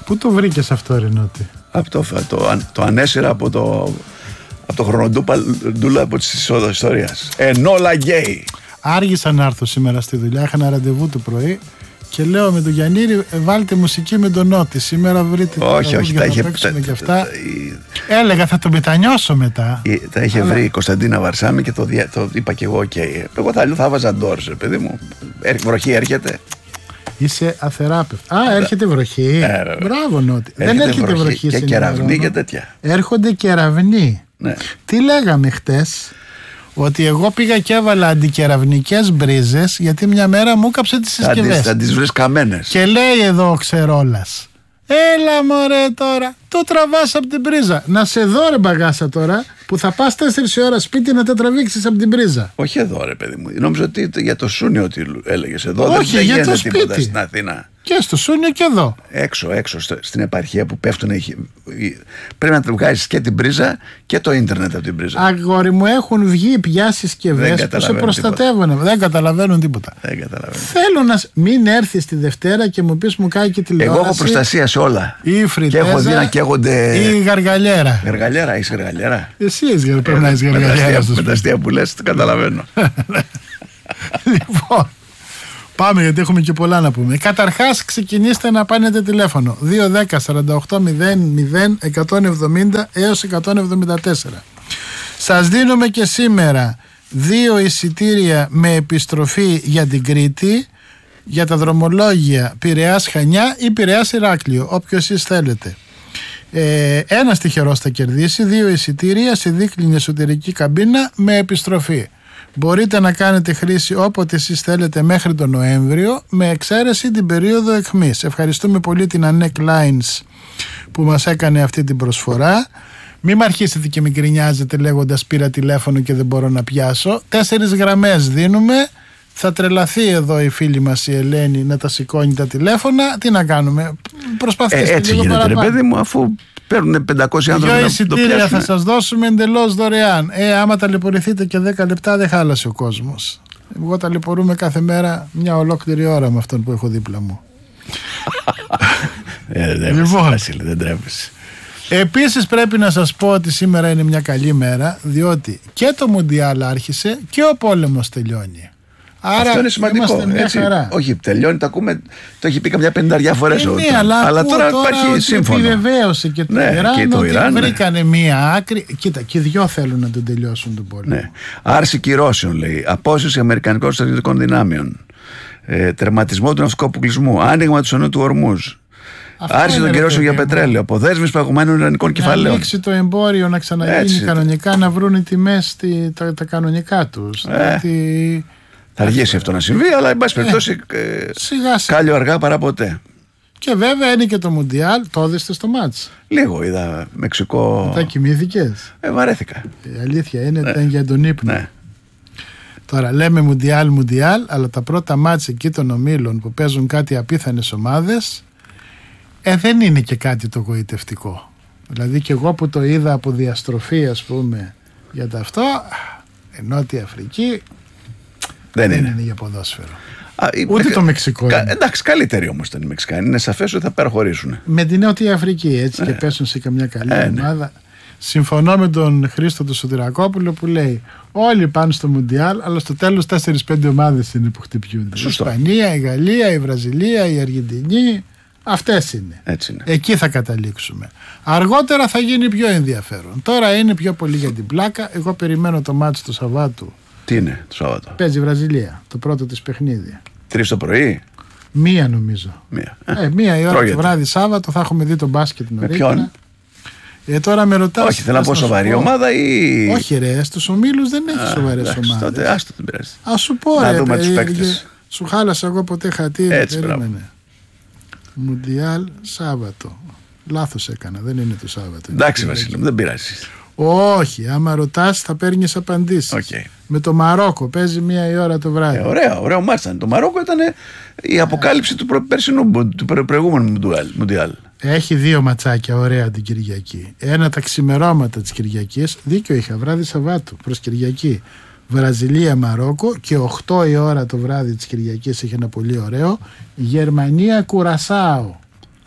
Πού το βρήκες αυτό, Ρενότη? Το ανέσυρα από το χρονοτούλα από της ιστορίας. Ενόλα γκέι. Άργησα να έρθω σήμερα στη δουλειά. Είχα ένα ραντεβού το πρωί και λέω με τον Γιαννήρη, βάλτε μουσική με τον Νότι. Σήμερα βρείτε. Όχι, τα είχε. Έλεγα θα τον μετανιώσω μετά. Τα είχε βρει η Κωνσταντίνα Βαρσάμι και το είπα και εγώ. Εγώ θα βάζα ντόρς, παιδί μου. Βροχή έρχεται. Είσαι αθεράπευτο. Έρχεται βροχή. Μπράβο, Νότι. Δεν έρχεται βροχή και κεραυνοί και τέτοια. Έρχονται κεραυνοί. Ναι. Τι λέγαμε χτες? Ότι εγώ πήγα και έβαλα αντικεραυνικές μπρίζες, γιατί μια μέρα μου έκαψε τις συσκευές. Θα τις βρεις καμένες. Και λέει εδώ ο Ξερόλας, έλα μωρέ τώρα, το τραβάς από την πρίζα. Να σε δω ρε μπαγάσα τώρα, που θα πας 4 ώρα σπίτι να τα τραβήξεις από την πρίζα. Όχι εδώ ρε παιδί μου, νόμιζα ότι για το Σούνιο ότι έλεγες εδώ. Όχι, δεν για το σπίτι. Τίποτα στην Αθήνα. Και στο Σούνιο και εδώ. Έξω στην επαρχία που πέφτουν. Πρέπει να βγάζεις και την πρίζα και το ίντερνετ από την πρίζα. Αγόρι μου, έχουν βγει πια συσκευές που σε προστατεύουν. Δεν καταλαβαίνουν τίποτα. Θέλω να μην έρθεις τη Δευτέρα και μου πεις μου κάει και τηλεόραση. Εγώ έχω προστασία σε όλα. Ή φριτέζα, και έχω δει να καίγονται. Ή γαργαλιέρα. Γαργαλιέρα, είσαι γαργαλιέρα. Εσύ πρέπει να είσαι γαργαλιέρα. Με τα αστεία που λες, το καταλαβαίνω. Λοιπόν, πάμε γιατί έχουμε και πολλά να πούμε. Καταρχάς ξεκινήστε να πάρετε τηλέφωνο 210-48-00-170 έως 174. Σας δίνουμε και σήμερα 2 εισιτήρια με επιστροφή για την Κρήτη, για τα δρομολόγια Πειραιάς Χανιά ή Πειραιάς Ηράκλειο, όποιο εσείς θέλετε. Ένας τυχερός θα κερδίσει 2 εισιτήρια σε δίκλινη εσωτερική καμπίνα με επιστροφή. Μπορείτε να κάνετε χρήση όποτε εσείς θέλετε μέχρι τον Νοέμβριο, με εξαίρεση την περίοδο αιχμής. Ευχαριστούμε πολύ την Annec Lines που μας έκανε αυτή την προσφορά. Μην μ' αρχίσετε και μην γκρινιάζετε λέγοντας πήρα τηλέφωνο και δεν μπορώ να πιάσω. 4 γραμμές δίνουμε. Θα τρελαθεί εδώ η φίλη μας η Ελένη να τα σηκώνει τα τηλέφωνα. Τι να κάνουμε? Προσπαθήστε έτσι λίγο γίνεται παραπάνω. ρε παιδί μου, αφού παίρνουν 500 άνθρωποι. 2 εισιτήρια θα σας δώσουμε εντελώς δωρεάν. Άμα ταλαιπωρηθείτε και 10 λεπτά δεν χάλασε ο κόσμος. Εγώ ταλαιπωρούμε κάθε μέρα μια ολόκληρη ώρα με αυτόν που έχω δίπλα μου. Λοιπόν, δεν τρέπεσαι. Επίσης πρέπει να σας πω ότι σήμερα είναι μια καλή μέρα, διότι και το Μουντιάλ άρχισε και ο πόλεμος τελειώνει. Άρα αυτό είναι σημαντικό. Όχι, τελειώνει, το ακούμε. Το έχει πει καμιά 50 φορές. Αλλά τώρα υπάρχει σύμφωνο. Επιβεβαίωσε και το Ιράν ότι βρήκανε μία άκρη. Κοίτα, και 2 θέλουν να τον τελειώσουν τον πόλεμο. Ναι. Άρση κυρώσεων, λέει. Απόσυρση αμερικανικών στρατιωτικών δυνάμεων. Τερματισμό του ναυτικού αποκλεισμού. Άνοιγμα του Σονού του Ορμούζ. Άρση των κυρώσεων για πετρέλαιο. Αποδέσμευση παγωμένων ιρανικών κεφαλαίων. Να ανοίξει το εμπόριο, να ξαναγίνει κανονικά, να βρουν οι τιμές τα κανονικά τους. Θα αργήσει αυτό να συμβεί, αλλά εν πάση περιπτώσει κάλλιο αργά παρά ποτέ. Και βέβαια είναι και το Μουντιάλ. Το έδεστε στο μάτς? Λίγο είδα Μεξικό. Μετά κοιμήθηκες? Βαρέθηκα. Η αλήθεια είναι ότι ήταν για τον ύπνο. Ναι. Τώρα λέμε Μουντιάλ, αλλά τα πρώτα μάτς εκεί των ομίλων που παίζουν κάτι απίθανες ομάδες, δεν είναι και κάτι το γοητευτικό. Δηλαδή και εγώ που το είδα από διαστροφή, ας πούμε, για τα αυτό, Νότια Αφρική δεν είναι για ποδόσφαιρο. Ούτε το Μεξικό. Εντάξει, καλύτεροι όμως ήταν οι Μεξικάνοι. Είναι σαφές ότι θα περχωρήσουν. Με την Νότια Αφρική έτσι και πέσουν σε καμιά καλή ομάδα. Συμφωνώ με τον Χρήστο του Σωτηρακόπουλο που λέει όλοι πάνε στο Μουντιάλ, αλλά στο τέλος 4-5 ομάδες είναι που χτυπιούνται. Η Ισπανία, η Γαλλία, η Βραζιλία, η Αργεντινή. Αυτές είναι. Έτσι είναι. Εκεί θα καταλήξουμε. Αργότερα θα γίνει πιο ενδιαφέρον. Τώρα είναι πιο πολύ για την πλάκα. Εγώ περιμένω το μάτς του Σαββάτου. Τι είναι το Σαββάτο? Παίζει η Βραζιλία, το πρώτο της παιχνίδι. 3 το πρωί. 1 νομίζω. 1 η ώρα το βράδυ Σάββατο θα έχουμε δει το μπάσκετ νωρίτερα. Με ποιον? Τώρα με ρωτάς. Όχι, θέλω να πω σοβαρή ομάδα ή. Όχι, ρε, στους ομίλους δεν έχει σοβαρές ομάδες. Τότε άστο την πειράζει. Ας σου πω, να δούμε τους παίκτες. Σου χάλασα εγώ ποτέ χατήρι. Έτσι, περίμενε. Μουντιάλ Σάββατο. Λάθος έκανα, δεν είναι το Σάββατο. Εντάξει, Βασίλη μου, δεν πειράζει. Όχι, άμα ρωτάς θα παίρνεις απαντήσεις. Okay. Με το Μαρόκο παίζει 1 η ώρα το βράδυ. Ωραίο μάτς ήταν. Το Μαρόκο ήταν η αποκάλυψη του προηγούμενου Μουντιάλ. Έχει 2 ματσάκια ωραία την Κυριακή. Ένα τα ξημερώματα της Κυριακής. Δίκιο είχα, βράδυ Σαββάτου προς Κυριακή. Βραζιλία Μαρόκο και 8 η ώρα το βράδυ της Κυριακής έχει ένα πολύ ωραίο. Γερμανία Κουρασάο.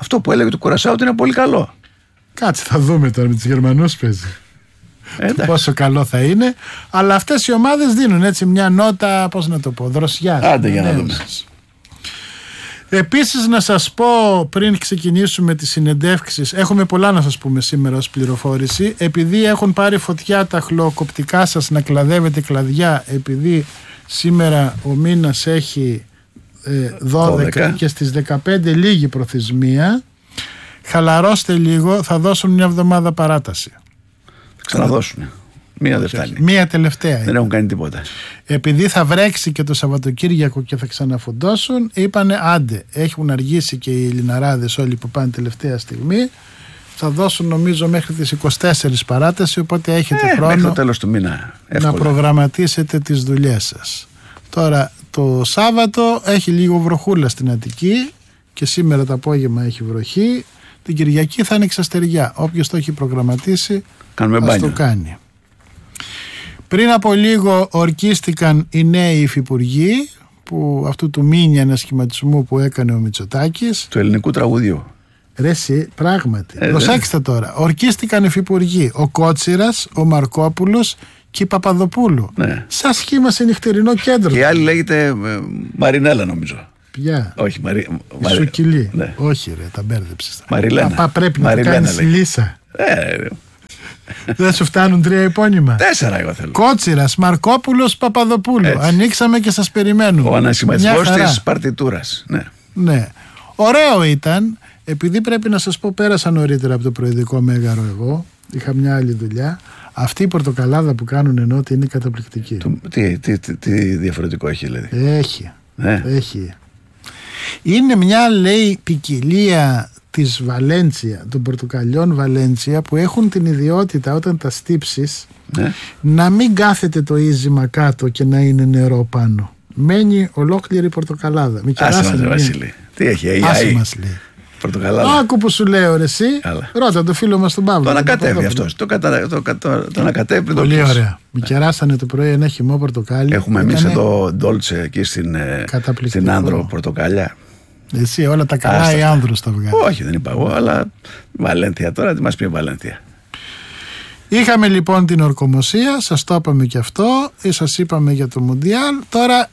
Αυτό που έλεγε του Κουρασάου ότι είναι πολύ καλό. Κάτσε, θα δούμε τώρα με τους Γερμανούς παίζει. Πόσο καλό θα είναι. Αλλά αυτές οι ομάδες δίνουν έτσι μια νότα, πώς να το πω, δροσιάς. Άντε για να δούμε. Επίσης να σας πω, πριν ξεκινήσουμε τις συνεντεύξεις, έχουμε πολλά να σας πούμε σήμερα ως πληροφόρηση. Επειδή έχουν πάρει φωτιά τα χλωοκοπτικά σας να κλαδεύετε κλαδιά, επειδή σήμερα ο μήνας έχει 12 και στις 15 λίγη προθεσμία, χαλαρώστε λίγο, θα δώσουν μια εβδομάδα παράταση. Θα ξαναδώσουν. Μία δεν φτάνει. Μία τελευταία. Δεν έχουν κάνει τίποτα. Επειδή θα βρέξει και το Σαββατοκύριακο και θα ξαναφουντώσουν, είπανε άντε. Έχουν αργήσει και οι Ελληναράδες όλοι που πάνε τελευταία στιγμή. Θα δώσουν νομίζω μέχρι τις 24 παράταση, οπότε έχετε χρόνο μέχρι το τέλος του μήνα, να προγραμματίσετε τις δουλειές σας. Τώρα το Σάββατο έχει λίγο βροχούλα στην Αττική και σήμερα το απόγευμα έχει βροχή. Την Κυριακή θα είναι εξαστεριά. Όποιος το έχει προγραμματίσει ας το κάνει. Πριν από λίγο ορκίστηκαν οι νέοι υφυπουργοί που αυτού του μίνι ανασχηματισμού που έκανε ο Μητσοτάκης. Του ελληνικού τραγουδιού. Ρε εσύ, πράγματι. Προσέξτε τώρα. Ορκίστηκαν υφυπουργοί ο Κότσιρας, ο Μαρκόπουλος και η Παπαδοπούλου. Ναι. Σαν σχήμα σε νυχτερινό κέντρο. Και η άλλη λέγεται Μαρινέλα νομίζω. Ποια? Όχι, η Σουκυλή. Ναι. Όχι ρε, τα μπέρδεψες. Μαριλένα. Πρέπει να το κάνεις λύσα. Δεν σου φτάνουν 3 επώνυμα? 4 εγώ θέλω. Κότσιρας, Μαρκόπουλος, Παπαδοπούλου. Έτσι. Ανοίξαμε και σας περιμένουμε. Ο ανασχηματισμός της παρτιτούρας. Ναι. Ναι. Ωραίο ήταν. Επειδή πρέπει να σας πω, πέρασα νωρίτερα από το προεδρικό μέγαρο εγώ. Είχα μια άλλη δουλειά. Αυτή η πορτοκαλάδα που κάνουν ενώ ότι είναι καταπληκτική. Τι διαφορετικό έχει δηλαδή? Έχει. Έχει. Είναι μια, λέει, ποικιλία της Βαλέντσια, των πορτοκαλιών Βαλέντσια, που έχουν την ιδιότητα όταν τα στύψεις να μην κάθεται το ίζημα κάτω και να είναι νερό πάνω. Μένει ολόκληρη πορτοκαλάδα. Άσε μας Βασίλη. Τι έχει, άσε μας λέει. Πορτοκαλάδα. Άκου που σου λέω ρε εσύ. Ρώτα το φίλο μας τον Παύλο. Το ανακατεύει αυτός. Το ανακατεύει πριν το πολύ ωραία. Μη κεράσανε το πρωί ένα χυμό πορτοκάλι. Έχουμε εμείς εδώ ντόλτσε εκεί στην Άνδρο πορτοκάλια. Εσύ όλα τα καλά η Άνδρος τα βγάζει. Όχι, δεν είπα εγώ, αλλά Βαλένθια τώρα, τι μας πει Βαλένθια. Είχαμε λοιπόν την ορκομοσία, σας το είπαμε και αυτό, σας είπαμε για το Μουντιάλ. Τώρα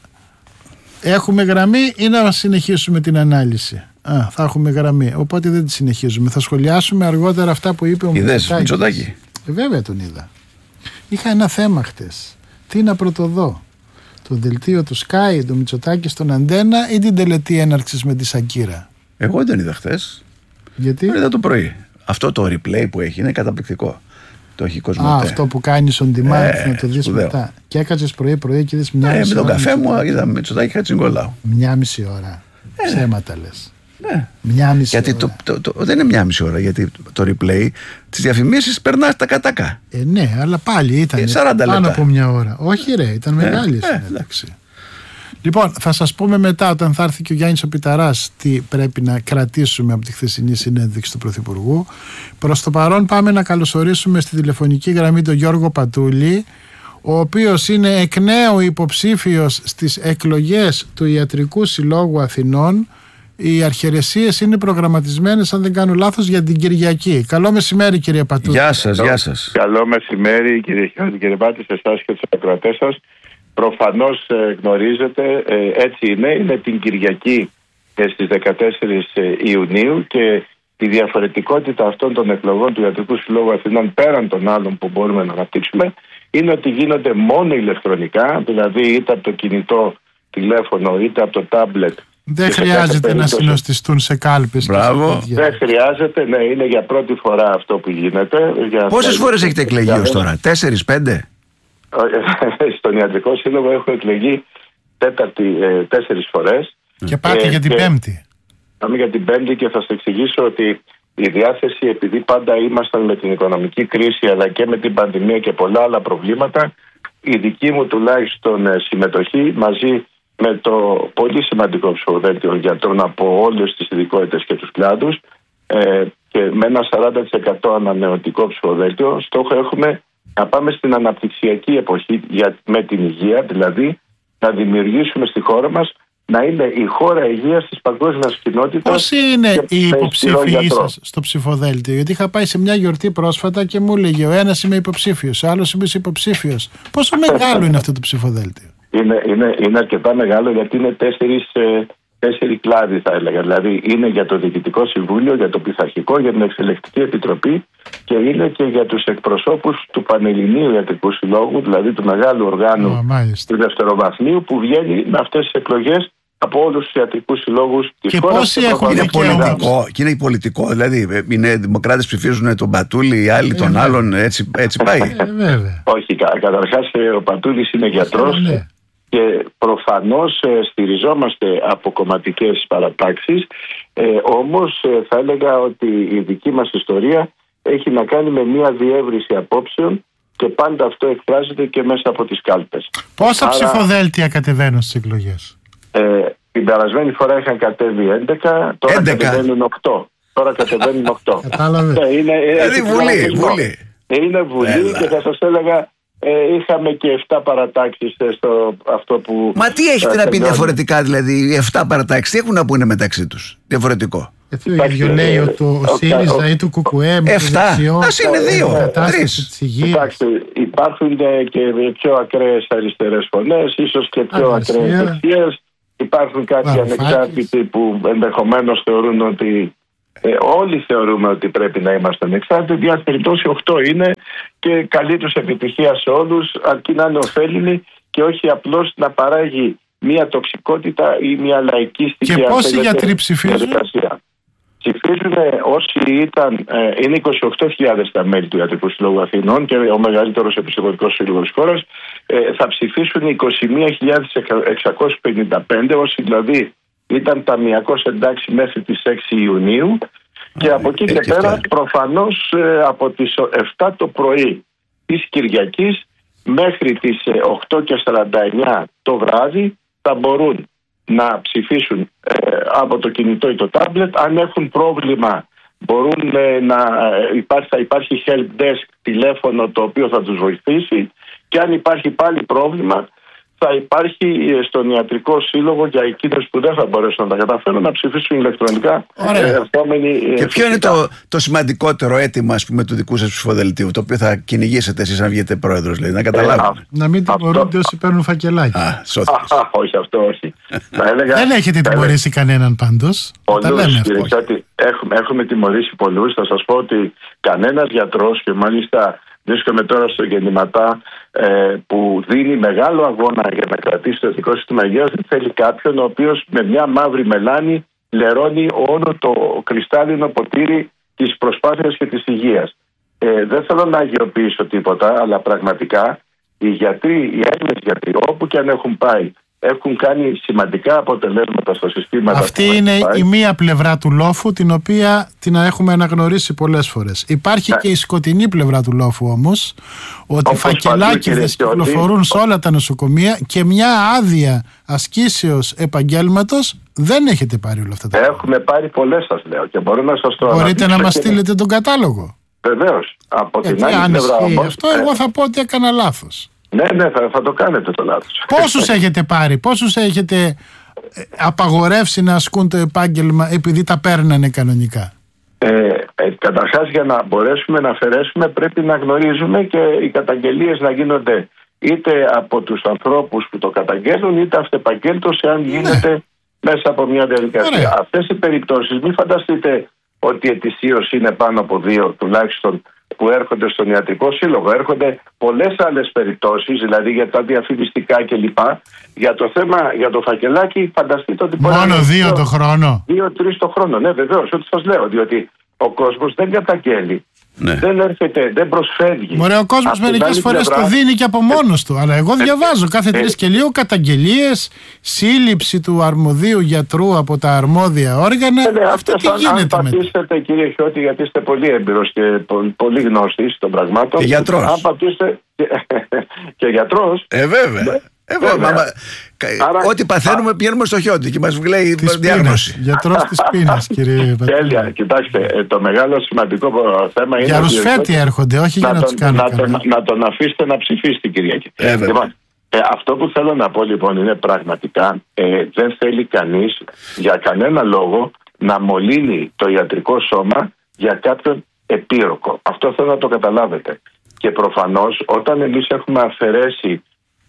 έχουμε γραμμή ή να συνεχίσουμε την ανάλυση? Θα έχουμε γραμμή, οπότε δεν τη συνεχίζουμε. Θα σχολιάσουμε αργότερα αυτά που είπε ο Μητσοτάκη. Βέβαια τον είδα. Είχα ένα θέμα χτες. Τι να πρωτοδώ? Το δελτίο του Sky, το Μητσοτάκη στον Αντένα ή την τελετή έναρξης με τη Σακύρα? Εγώ δεν τον είδα χθες. Γιατί? Τον είδα το πρωί. Αυτό το replay που έχει είναι καταπληκτικό. Το έχει Κοσμοτέ. Αυτό που κάνεις on demand να το δεις μετά. Και έκατσες πρωί-πρωί και είδες μια μισή ώρα. Με τον καφέ μου είδα Μητσοτάκη Χατζηνικολάου. 1,5 ώρα. Ψέματα λες. Ναι. 1,5 γιατί δεν είναι 1,5 ώρα, γιατί το replay τις διαφημίσεις περνά τα κατάκα. Ναι, αλλά πάλι ήταν 40 λεπτά. Πάνω από μια ώρα. Όχι ρε, ήταν μεγάλη συνέντευξη. Λοιπόν, θα σας πούμε μετά, όταν θα έρθει και ο Γιάννης ο Πιταράς, τι πρέπει να κρατήσουμε από τη χθεσινή συνέντευξη του Πρωθυπουργού. Προς το παρόν πάμε να καλωσορίσουμε στη τηλεφωνική γραμμή τον Γιώργο Πατούλη, ο οποίος είναι εκ νέου υποψήφιος στις εκλογές του Ιατρικού Συλλόγου Αθηνών. Οι αρχαιρεσίες είναι προγραμματισμένες, αν δεν κάνω λάθος, για την Κυριακή. Καλό μεσημέρι, κύριε Πατούλη. Γεια σας, γεια σας. Καλό μεσημέρι, κύριε Πάτη, σε εσάς και τους ακροατές σας. Προφανώς γνωρίζετε, έτσι είναι την Κυριακή στις 14 Ιουνίου και η διαφορετικότητα αυτών των εκλογών του Ιατρικού Συλλόγου Αθηνών, πέραν των άλλων που μπορούμε να αναπτύξουμε, είναι ότι γίνονται μόνο ηλεκτρονικά, δηλαδή είτε από το κινητό τηλέφωνο είτε από το τάμπλετ. Δεν χρειάζεται να συνοστιστούν σε κάλπες. Μπράβο. Δεν χρειάζεται, ναι, είναι για πρώτη φορά αυτό που γίνεται. Πόσες φορές έχετε εκλεγεί ως τώρα, 4-5? Στον Ιατρικό Σύλλογο έχω εκλεγεί 4 φορές. Και πάτε για την Πέμπτη. Πάμε για την Πέμπτη και θα σας εξηγήσω ότι η διάθεση, επειδή πάντα ήμασταν με την οικονομική κρίση αλλά και με την πανδημία και πολλά άλλα προβλήματα, η δική μου τουλάχιστον συμμετοχή μαζί με το πολύ σημαντικό ψηφοδέλτιο γιατρών από όλες τις ειδικότητες και τους κλάδους και με ένα 40% ανανεωτικό ψηφοδέλτιο, στόχο έχουμε να πάμε στην αναπτυξιακή εποχή με την υγεία, δηλαδή να δημιουργήσουμε στη χώρα μας να είναι η χώρα υγείας της παγκόσμιας κοινότητας. Πόσοι είναι οι υποψήφοι σας στο ψηφοδέλτιο? Γιατί είχα πάει σε μια γιορτή πρόσφατα και μου έλεγε ο ένας είμαι υποψήφιος, ο άλλος είμαι υποψήφιος. Πόσο μεγάλο είναι αυτό το ψηφοδέλτιο? Είναι αρκετά μεγάλο, γιατί είναι τέσσερι κλάδοι, θα έλεγα. Δηλαδή είναι για το Διοικητικό Συμβούλιο, για το Πειθαρχικό, για την Εξελεκτική Επιτροπή και είναι και για τους εκπροσώπους του Πανελληνίου Ιατρικού Συλλόγου, δηλαδή του μεγάλου οργάνου του δευτεροβαθμίου, που βγαίνει με αυτές τις εκλογές από όλους τους ιατρικούς συλλόγους της χώρας. Πόσοι έχουν δικαίωμα? Και είναι πολιτικό, δηλαδή είναι δημοκράτες ψηφίζουν τον Πατούλη, οι άλλοι τον άλλον, έτσι πάει. Όχι, καταρχάς ο Πατούλης είναι γιατρός. Και προφανώς στηριζόμαστε από κομματικές παρατάξεις, όμως θα έλεγα ότι η δική μας ιστορία έχει να κάνει με μια διεύρυνση απόψεων και πάντα αυτό εκφράζεται και μέσα από τις κάλπες. Πόσα ψηφοδέλτια κατεβαίνουν στις εκλογές? Την περασμένη φορά είχαν κατέβει 11, τώρα κατεβαίνουν 8. Τώρα κατεβαίνουν 8. Κατάλαβε. Είναι Βουλή. Είναι Βουλή και θα σας έλεγα είχαμε και 7 παρατάξεις στο αυτό που... Μα τι έχετε να πει διαφορετικά, δηλαδή οι 7 παρατάξεις τι έχουν να πούνε μεταξύ τους διαφορετικό? Γιατί ο ίδιο λέει ότι ο ΣΥΡΙΖΑ ή του ΚΚΕ με 7, ας είναι 2, 3. Κοιτάξτε, υπάρχουν και πιο ακραίες αριστερές φωνές, ίσως και πιο ακραίες δεξιές. Υπάρχουν κάποιοι ανεξάρτητοι που ενδεχομένως θεωρούν ότι όλοι θεωρούμε ότι πρέπει να είμαστε ανεξάρτητοι. Εν πάση περιπτώσει 8 είναι και καλή τους επιτυχία σε όλους, αρκεί να είναι ωφέλιμη και όχι απλώς να παράγει μια τοξικότητα ή μια λαϊκή στοιχεία. Και πόσοι γιατροί ψηφίζουν? Ψηφίζουν όσοι ήταν, είναι 28.000 τα μέλη του Ιατρικού Συλλόγου Αθηνών και ο μεγαλύτερος επιστημονικός σύλλογος της χώρας. Θα ψηφίσουν 21.655, όσοι δηλαδή ήταν ταμιακώς εντάξει μέχρι τις 6 Ιουνίου και από εκεί και πέρα προφανώς από τις 7 το πρωί της Κυριακής μέχρι τις 8:49 το βράδυ θα μπορούν να ψηφίσουν από το κινητό ή το τάμπλετ. Αν έχουν πρόβλημα μπορούν θα υπάρχει help desk τηλέφωνο το οποίο θα τους βοηθήσει και αν υπάρχει πάλι πρόβλημα θα υπάρχει στον Ιατρικό Σύλλογο για εκείνους που δεν θα μπορέσουν να τα καταφέρουν να ψηφίσουν ηλεκτρονικά. Και ποιο είναι το σημαντικότερο αίτημα, ας πούμε, του δικού σας ψηφοδελτίου, το οποίο θα κυνηγήσετε εσείς αν βγείτε πρόεδρος, δηλαδή, να καταλάβουμε? Να μην τιμωρούνται όσοι παίρνουν φακελάκι. Όχι, αυτό όχι. Δεν έχετε τιμωρήσει κανέναν πάντως. Έχουμε τιμωρήσει πολλούς. Θα σας πω ότι κανένας γιατρός, και μάλιστα βρίσκομαι τώρα στο Γεννηματά που δίνει μεγάλο αγώνα για να κρατήσει το εθνικό σύστημα υγείας, δεν θέλει κάποιον ο οποίος με μια μαύρη μελάνη λερώνει όλο το κρυστάλλινο ποτήρι της προσπάθειας και της υγείας. Δεν θέλω να αγιοποιήσω τίποτα, αλλά πραγματικά οι Έλληνες γιατροί, όπου και αν έχουν πάει, έχουν κάνει σημαντικά αποτελέσματα στο συστήμα. Αυτή είναι η μία πλευρά του λόφου, την οποία την έχουμε αναγνωρίσει πολλές φορές. Υπάρχει και η σκοτεινή πλευρά του λόφου όμως, ότι φακελάκιδες κυκλοφορούν σε όλα τα νοσοκομεία και μια άδεια ασκήσεως επαγγέλματος δεν έχετε πάρει όλα αυτά τα πράγματα. Έχουμε πάρει πολλές, σας λέω, και μπορώ να σας το αναπτύξω. Μπορείτε να μας στείλετε τον κατάλογο? Βεβαίως. Από την άλλη πλευρά όμως, αυτό εγώ θα πω ότι έκανα λάθος. Ναι, θα το κάνετε το λάθος. Πόσους έχετε πάρει, πόσους έχετε απαγορεύσει να ασκούν το επάγγελμα επειδή τα παίρνανε κανονικά? Καταρχάς, για να μπορέσουμε να αφαιρέσουμε πρέπει να γνωρίζουμε και οι καταγγελίες να γίνονται είτε από τους ανθρώπους που το καταγγέλνουν είτε αυτεπαγγέλτως, εάν γίνεται μέσα από μια διαδικασία. Αυτές οι περιπτώσεις μην φανταστείτε ότι ετησίως είναι πάνω από 2 τουλάχιστον που έρχονται στον Ιατρικό Σύλλογο. Έρχονται πολλές άλλες περιπτώσεις, δηλαδή για τα διαφημιστικά κλπ. Για το θέμα, για το φακελάκι, φανταστείτε ότι μπορεί μόνο 2 το χρόνο. 2-3 το χρόνο, ναι, βεβαίως, ό,τι σας λέω. Διότι ο κόσμος δεν καταγγέλει. Ναι. Δεν έρχεται, δεν προσφεύγει. Μωρέ, ο κόσμος μερικές φορές το δίνει και από μόνος του. Αλλά εγώ διαβάζω κάθε 3 και λίγο καταγγελίες, σύλληψη του αρμοδίου γιατρού από τα αρμόδια όργανα. Αυτό τι γίνεται? Αν πατήσετε, κύριε Χιώτη, γιατί είστε πολύ έμπειρος και πολύ γνώστης των πραγμάτων. Και γιατρός. Αν πατήσετε. Και γιατρός. Βέβαια. Ό,τι παθαίνουμε πηγαίνουμε στο Χιώτη και μας λέει διάγνωση. Γιατρός της πείνας, κύριε Πατρίδη. Τέλεια, κοιτάξτε, το μεγάλο σημαντικό θέμα είναι. Για ρουσφέτη έρχονται, όχι για να τους κάνουν. Να τον αφήσετε να ψηφίσει την Κυριακή. Αυτό που θέλω να πω λοιπόν είναι πραγματικά δεν θέλει κανείς για κανένα λόγο να μολύνει το ιατρικό σώμα για κάποιον επίρροκο. Αυτό θέλω να το καταλάβετε. Και προφανώς όταν εμείς έχουμε αφαιρέσει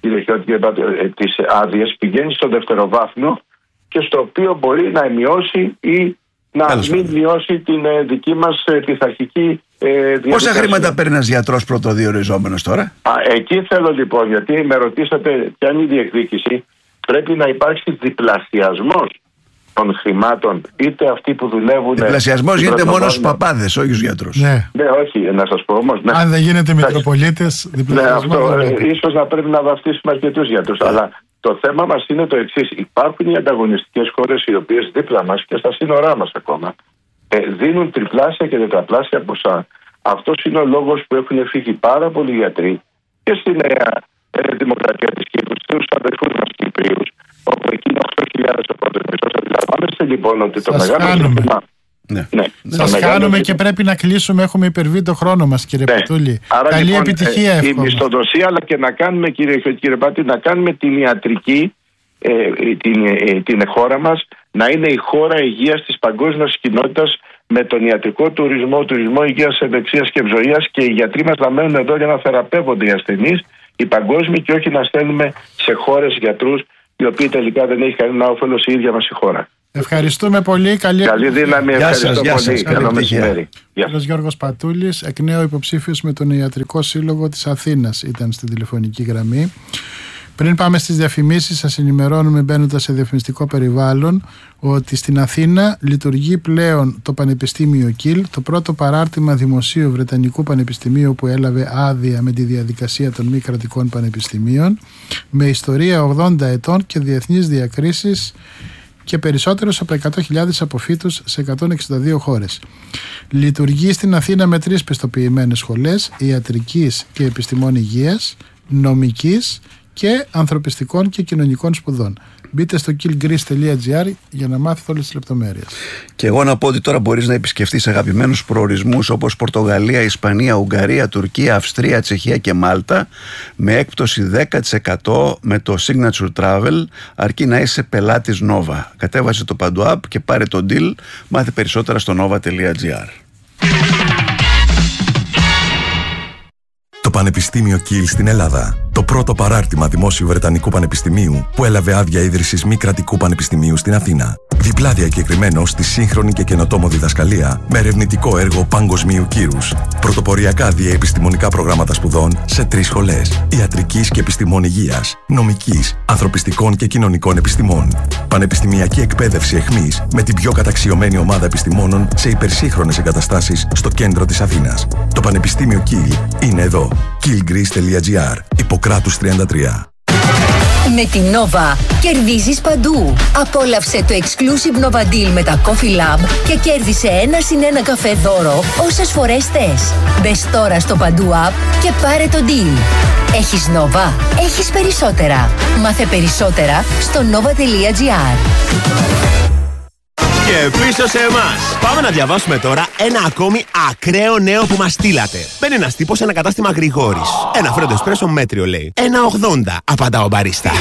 τις άδειες, πηγαίνει στο δευτεροβάθμιο και στο οποίο μπορεί να μειώσει ή να μην μειώσει την δική μας πειθαρχική διαδικασία. Πόσα χρήματα παίρνει ένας γιατρός πρωτοδιοριζόμενος τώρα? Εκεί θέλω λοιπόν, γιατί με ρωτήσατε ποια είναι η διεκδίκηση, πρέπει να υπάρξει διπλασιασμός των χρημάτων, είτε αυτοί που δουλεύουν. Διπλασιασμός γίνεται μόνο στους παπάδες, όχι στους γιατρούς. Ναι, όχι, να σας πω όμως. Αν δεν γίνεται Μητροπολίτες, διπλασιασμός. Ναι, αυτό ίσως να πρέπει να βαφτίσουμε αρκετούς γιατρούς. Αλλά το θέμα μας είναι το εξής. Υπάρχουν οι ανταγωνιστικές χώρες οι οποίες δίπλα μας και στα σύνορά μας ακόμα δίνουν τριπλάσια και τετραπλάσια ποσά. Αυτός είναι ο λόγος που έχουν φύγει πάρα πολλοί γιατροί και στη Νέα Δημοκρατία της Κύπρου, στους αδερφούς μας Κυπρίους, όπου εκεί είναι 8.000 ο πρώτος μισθός. Αντιλαμβάνεστε λοιπόν ότι το μεγάλο ζήτημα. Σας χάνουμε και πρέπει να κλείσουμε. Έχουμε υπερβεί το χρόνο μας, κύριε Πατούλη. Καλή λοιπόν, επιτυχία εύχομαι. Η μισθοδοσία, αλλά και να κάνουμε, κύριε Πάτη, να κάνουμε την ιατρική, την χώρα μας να είναι η χώρα υγείας της παγκόσμιας κοινότητας, με τον ιατρικό τουρισμό υγείας, ευεξίας και ευζοίας, και οι γιατροί μας να μένουν εδώ για να θεραπεύονται οι ασθενείς, οι παγκόσμιοι, και όχι να στέλνουμε σε χώρες γιατρούς οι οποίοι τελικά δεν έχει κανένα όφελος η ίδια μας η χώρα. Ευχαριστούμε πολύ. Καλή δύναμη. Ευχαριστώ πολύ. Καλό μεσημέρι. Κύριος Γιώργος Πατούλης, εκ νέου υποψήφιος με τον Ιατρικό Σύλλογο της Αθήνας, ήταν στην τηλεφωνική γραμμή. Πριν πάμε στις διαφημίσεις, σας ενημερώνουμε, μπαίνοντας σε διαφημιστικό περιβάλλον, ότι στην Αθήνα λειτουργεί πλέον το Πανεπιστήμιο Κιλ, το πρώτο παράρτημα δημοσίου Βρετανικού Πανεπιστημίου που έλαβε άδεια με τη διαδικασία των μη κρατικών πανεπιστημίων, με ιστορία 80 ετών και διεθνείς διακρίσεις και περισσότερους από 100.000 αποφύτους σε 162 χώρες. Λειτουργεί στην Αθήνα με 3 πιστοποιημένες σχολές ιατρικής και επιστημών υγείας, νομικής και ανθρωπιστικών και κοινωνικών σπουδών. Μπείτε στο killgreece.gr για να μάθετε όλες τις λεπτομέρειες. Και εγώ να πω ότι τώρα μπορείς να επισκεφτείς αγαπημένους προορισμούς όπως Πορτογαλία, Ισπανία, Ουγγαρία, Τουρκία, Αυστρία, Τσεχία και Μάλτα με έκπτωση 10% με το Signature Travel, αρκεί να είσαι πελάτης Nova. Κατέβασε το Παντού App και πάρε το deal. Μάθε περισσότερα στο nova.gr. Το Πανεπιστήμιο Κιλ στην Ελλάδα. Το πρώτο παράρτημα δημόσιου Βρετανικού Πανεπιστημίου που έλαβε άδεια ίδρυσης μη κρατικού πανεπιστημίου στην Αθήνα. Διπλά διακεκριμένο στη σύγχρονη και καινοτόμο διδασκαλία με ερευνητικό έργο παγκοσμίου κύρους. Πρωτοποριακά διαεπιστημονικά προγράμματα σπουδών σε 3 σχολές. Ιατρικής και επιστημών υγείας, νομικής, ανθρωπιστικών και κοινωνικών επιστημών. Πανεπιστημιακή εκπαίδευση εχμής με την πιο καταξιωμένη ομάδα επιστημόνων σε υπερσύγχρονες εγκαταστάσεις στο κέντρο της Αθήνας. Το Πανεπιστήμιο Κιλ είναι εδώ. killgreece.gr. Ιπποκράτους 33. Με την Nova κερδίζεις παντού. Απόλαυσε το exclusive Nova Deal με τα Coffee Lab και κέρδισε 1+1 καφέ δώρο όσες φορές θες. Μπες τώρα στο Παντού App και πάρε το deal. Έχεις Nova, έχεις περισσότερα. Μάθε περισσότερα στο nova.gr. Και πίσω σε εμάς. Πάμε να διαβάσουμε τώρα ένα ακόμη ακραίο νέο που μας στείλατε. Μπαίνει ένας τύπος σε ένα κατάστημα Γρηγόρης. Ένα φρέντο εσπρέσο μέτριο λέει. 1,80 απαντά ο μπαρίστα.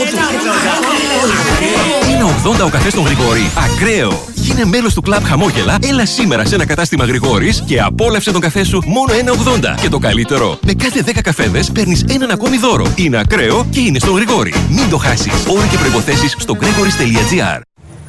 1,80 ο καφές στον Γρηγόρη. Ακραίο. Γίνε μέλος του κλαμπ Χαμόγελα. Έλα σήμερα σε ένα κατάστημα Γρηγόρης και απόλαυσε τον καφέ σου μόνο 1,80. Και το καλύτερο, με κάθε 10 καφέδες παίρνεις έναν ακόμη δώρο. Είναι ακραίο και είναι στον Γρηγόρη. Μην το χάσεις. Όροι και προϋποθέσεις στο gregoris.gr.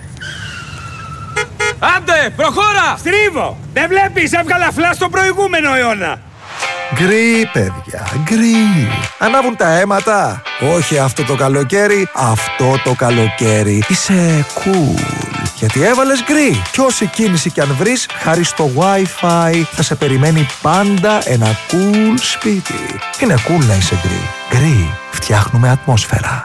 Άντε, προχώρα! Στρίβω! Δεν βλέπεις, έβγαλα φλα στον προηγούμενο αιώνα! Γκρι, παιδιά, γκρι. Ανάβουν τα αίματα. Όχι αυτό το καλοκαίρι, αυτό το καλοκαίρι. Είσαι cool. Γιατί έβαλες γκρι. Κι όση κίνηση κι αν βρεις, χάρη στο Wi-Fi, θα σε περιμένει πάντα ένα cool σπίτι. Είναι cool να είσαι γκρι. Γκρι. Φτιάχνουμε ατμόσφαιρα.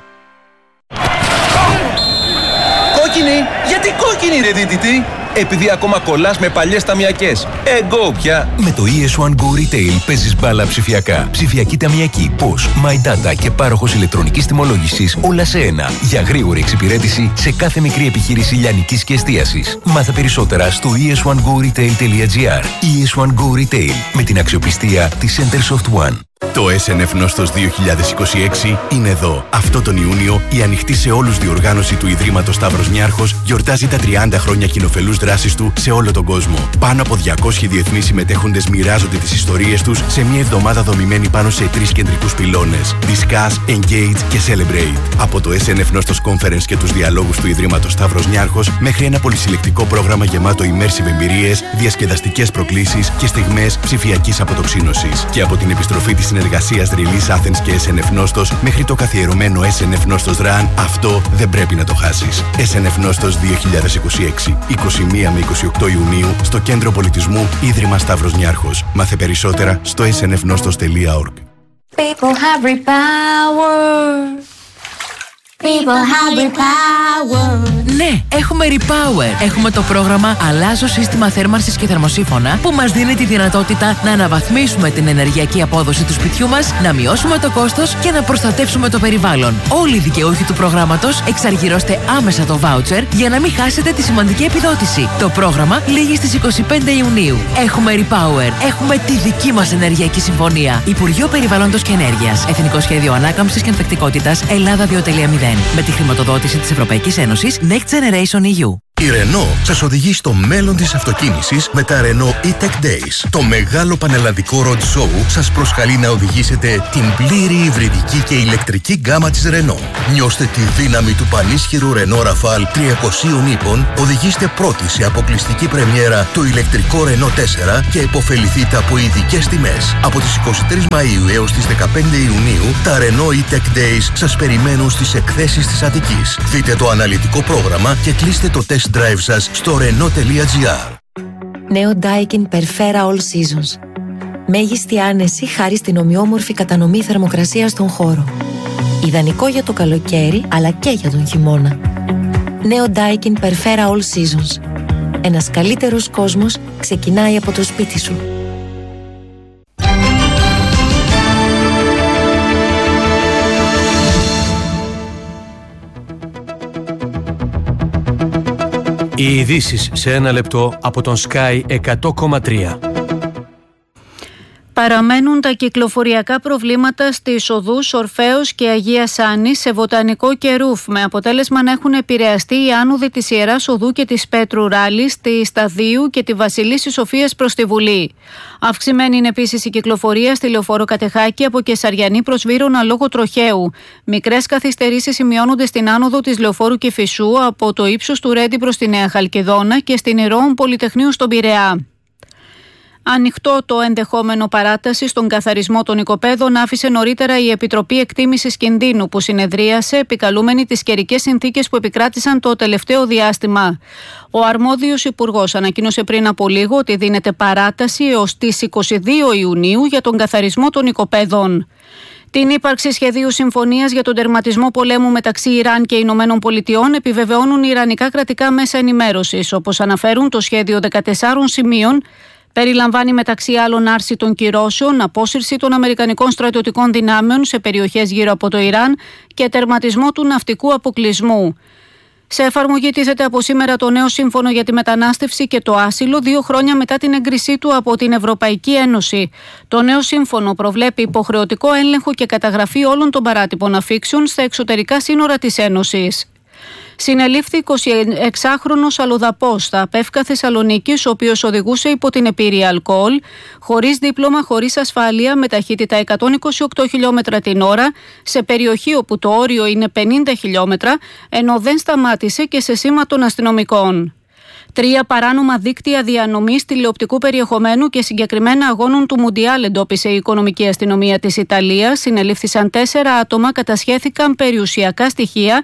Κόκκινη! Γιατί κόκκινη ρε δίτητη! Επειδή ακόμα κολλάς με παλιές ταμιακές. Εγώ πια! Με το ES1 Go Retail παίζεις μπάλα ψηφιακά. Ψηφιακή ταμιακή, POS, My Data και πάροχος ηλεκτρονικής τιμολόγησης, όλα σε ένα. Για γρήγορη εξυπηρέτηση σε κάθε μικρή επιχείρηση λιανικής και εστίασης. Μάθε περισσότερα στο es1goretail.gr. ES1 Go Retail με την αξιοπιστία της Centersoft One. Το SNF Νόστος 2026 είναι εδώ. Αυτό τον Ιούνιο η ανοιχτή σε όλους διοργάνωση του Ιδρύματος Σταύρος Νιάρχος γιορτάζει τα 30 χρόνια κοινοφελούς δράσης του σε όλο τον κόσμο. Πάνω από 200 διεθνείς συμμετέχοντες μοιράζονται τις ιστορίες τους σε μια εβδομάδα δομημένη πάνω σε 3 κεντρικούς πυλώνες: Discuss, Engage και Celebrate. Από το SNF Νόστος Conference και τους διαλόγους του Ιδρύματος Σταύρος Νιάρχος μέχρι ένα πολυσυλλεκτικό πρόγραμμα γεμάτο immersive εμπειρίες, διασκεδαστικές προκλήσεις και στιγμές ψηφιακής αποτοξίνωσης. Και από την επιστροφή της συνεργασίας Release Athens και SNF Νόστος μέχρι το καθιερωμένο SNF Νόστος Run, αυτό δεν πρέπει να το χάσεις. SNF Νόστος 2026, 21 με 28 Ιουνίου στο Κέντρο Πολιτισμού Ίδρυμα Σταύρος Νιάρχος. Μάθε περισσότερα στο snfnostos.org. People have repower. People have repower. Ναι, έχουμε Repower. Έχουμε το πρόγραμμα Αλλάζω σύστημα θέρμανσης και θερμοσύφωνα που μας δίνει τη δυνατότητα να αναβαθμίσουμε την ενεργειακή απόδοση του σπιτιού μας, να μειώσουμε το κόστος και να προστατεύσουμε το περιβάλλον. Όλοι οι δικαιούχοι του προγράμματος εξαργυρώστε άμεσα το voucher για να μην χάσετε τη σημαντική επιδότηση. Το πρόγραμμα λήγει στις 25 Ιουνίου. Έχουμε Repower. Έχουμε τη δική μας ενεργειακή συμφωνία. Υπουργείο Περιβάλλοντος και Ενέργειας. Εθνικό Σχέδιο Ανάκαμψης και Ανθεκτικότητας Ελλάδα 2.0. Με τη χρηματοδότηση της Ευρωπαϊκής Ένωσης Next Generation EU. Η Renault σας οδηγεί στο μέλλον της αυτοκίνησης με τα Renault E-Tech Days. Το μεγάλο πανελλαδικό road show σας προσκαλεί να οδηγήσετε την πλήρη υβριδική και ηλεκτρική γκάμα της Renault. Νιώστε τη δύναμη του πανίσχυρου Renault Rafale 300 ύπων, οδηγήστε πρώτοι σε αποκλειστική πρεμιέρα το ηλεκτρικό Renault 4 και υποφεληθείτε από ειδικές τιμές. Από τις 23 Μαΐου έως τις 15 Ιουνίου, τα Renault E-Tech Days σας περιμένουν στις εκθέσεις της Αττικής. Δείτε το αναλυτικό πρόγραμμα και κλείστε το test drive σας στο renault.gr. Νέο Daikin Perfera All Seasons. Μέγιστη άνεση χάρη στην ομοιόμορφη κατανομή θερμοκρασίας στον χώρο. Ιδανικό για το καλοκαίρι αλλά και για τον χειμώνα. Νέο Daikin Perfera All Seasons. Ένας καλύτερος κόσμος ξεκινάει από το σπίτι σου. Οι ειδήσεις σε ένα λεπτό από τον Sky 100,3. Παραμένουν τα κυκλοφοριακά προβλήματα στις οδούς Ορφέως και Αγίας Άννης, σε Βοτανικό και Ρούφ, με αποτέλεσμα να έχουν επηρεαστεί οι άνοδοι της Ιεράς Οδού και της Πέτρου Ράλης, τη Σταδίου και τη Βασιλίσσης Σοφίας προς τη Βουλή. Αυξημένη είναι επίσης η κυκλοφορία στη Λεωφόρο Κατεχάκη από Κεσαριανή προς Βύρωνα λόγω τροχαίου. Μικρές καθυστερήσεις σημειώνονται στην άνοδο της Λεωφόρου Κηφισού από το ύψος του Ρέντι προς τη Νέα Χαλκιδόνα και στην Ηρώων Πολυτεχνείου στον Πειραιά. Ανοιχτό το ενδεχόμενο παράταση στον καθαρισμό των οικοπαίδων άφησε νωρίτερα η Επιτροπή Εκτίμησης Κινδύνου, που συνεδρίασε επικαλούμενη τις καιρικές συνθήκες που επικράτησαν το τελευταίο διάστημα. Ο αρμόδιος υπουργός ανακοίνωσε πριν από λίγο ότι δίνεται παράταση έως τις 22 Ιουνίου για τον καθαρισμό των οικοπαίδων. Την ύπαρξη σχεδίου συμφωνίας για τον τερματισμό πολέμου μεταξύ Ιράν και Ηνωμένων Πολιτειών επιβεβαιώνουν οι ιρανικά κρατικά μέσα ενημέρωσης. Όπως αναφέρουν, το σχέδιο 14 σημείων περιλαμβάνει μεταξύ άλλων άρση των κυρώσεων, απόσυρση των αμερικανικών στρατιωτικών δυνάμεων σε περιοχές γύρω από το Ιράν και τερματισμό του ναυτικού αποκλεισμού. Σε εφαρμογή τίθεται από σήμερα το νέο σύμφωνο για τη μετανάστευση και το άσυλο, 2 χρόνια μετά την έγκρισή του από την Ευρωπαϊκή Ένωση. Το νέο σύμφωνο προβλέπει υποχρεωτικό έλεγχο και καταγραφή όλων των παράτυπων αφήξεων στα εξωτερικά σύνορα της Ένωσης. Συνελήφθη 26χρονος αλλοδαπός στα Απέφκα Θεσσαλονίκης, ο οποίος οδηγούσε υπό την επίρρεια αλκοόλ, χωρίς δίπλωμα, χωρίς ασφάλεια, με ταχύτητα 128 χιλιόμετρα την ώρα, σε περιοχή όπου το όριο είναι 50 χιλιόμετρα, ενώ δεν σταμάτησε και σε σήμα των αστυνομικών. 3 παράνομα δίκτυα διανομής τηλεοπτικού περιεχομένου και συγκεκριμένα αγώνων του Μουντιάλ εντόπισε η Οικονομική Αστυνομία της Ιταλίας. Συνελήφθησαν 4 άτομα, κατασχέθηκαν περιουσιακά στοιχεία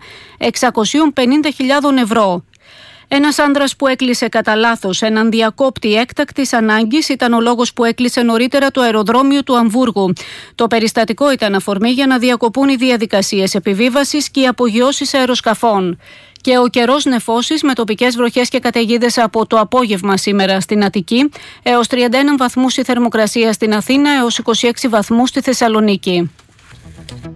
650.000 ευρώ. Ένας άνδρας που έκλεισε κατά λάθος έναν διακόπτη έκτακτης ανάγκης ήταν ο λόγος που έκλεισε νωρίτερα το αεροδρόμιο του Αμβούργου. Το περιστατικό ήταν αφορμή για να διακοπούν οι διαδικασίες επιβίβασης και οι απογειώσεις αεροσκαφών. Και ο καιρός νεφώσεις με τοπικές βροχές και καταιγίδες από το απόγευμα σήμερα στην Αττική, έως 31 βαθμούς η θερμοκρασία στην Αθήνα, έως 26 βαθμούς στη Θεσσαλονίκη.